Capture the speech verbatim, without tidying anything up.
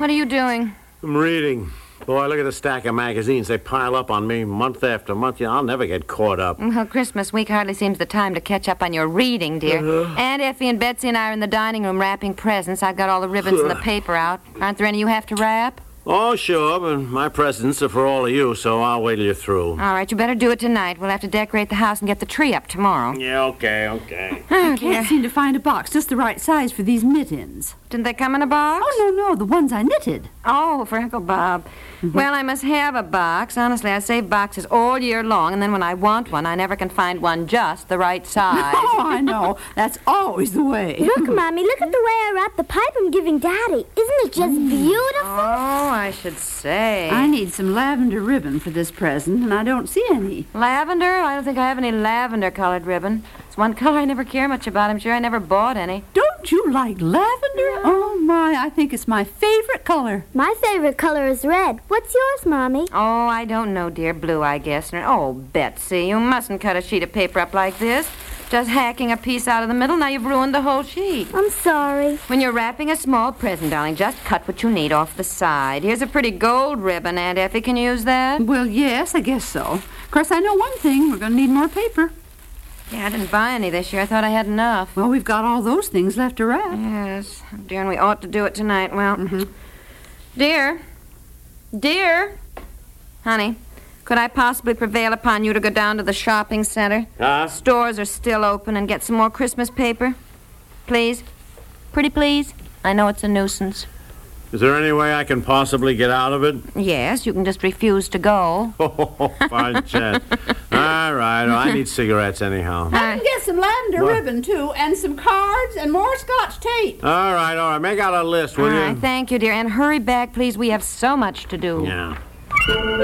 What are you doing? I'm reading. Boy, look at the stack of magazines. They pile up on me month after month. You know, I'll never get caught up. Well, Christmas week hardly seems the time to catch up on your reading, dear. Uh-huh. Aunt Effie and Betsy and I are in the dining room wrapping presents. I've got all the ribbons and the paper out. Aren't there any you have to wrap? Oh, sure, but my presents are for all of you, so I'll wait till you're through. All right, you better do it tonight. We'll have to decorate the house and get the tree up tomorrow. Yeah, okay, okay. Oh, I can't seem to find a box just the right size for these mittens. Didn't they come in a box? Oh, no, no, the ones I knitted. Oh, for Uncle Bob. Well, I must have a box. Honestly, I save boxes all year long, and then when I want one, I never can find one just the right size. Oh, I know. That's always the way. Look, Mommy, look at the way I wrapped the pipe I'm giving Daddy. Isn't it just beautiful? Oh, I should say. I need some lavender ribbon for this present, and I don't see any. Lavender? I don't think I have any lavender-colored ribbon. It's one color I never care much about. I'm sure I never bought any. Don't you like lavender? Oh, my, I think it's my favorite color. My favorite color is red. What's yours, Mommy? Oh, I don't know, dear. Blue, I guess. Oh, Betsy, you mustn't cut a sheet of paper up like this. Just hacking a piece out of the middle, now you've ruined the whole sheet. I'm sorry. When you're wrapping a small present, darling, just cut what you need off the side. Here's a pretty gold ribbon. Aunt Effie can use that. Well, yes, I guess so. Of course, I know one thing. We're going to need more paper. Yeah, I didn't buy any this year. I thought I had enough. Well, we've got all those things left to wrap. Yes, dear, and we ought to do it tonight. Well, mm-hmm. Dear, dear, honey, could I possibly prevail upon you to go down to the shopping center? Huh? Stores are still open, and get some more Christmas paper? Please? Pretty please? I know it's a nuisance. Is there any way I can possibly get out of it? Yes, you can just refuse to go. Oh, fine chance. All right, well, I need cigarettes anyhow. I can get some lavender What? ribbon, too, and some cards and more Scotch tape. All right, all right. Make out a list, will All you? right, thank you, dear. And hurry back, please. We have so much to do. Yeah.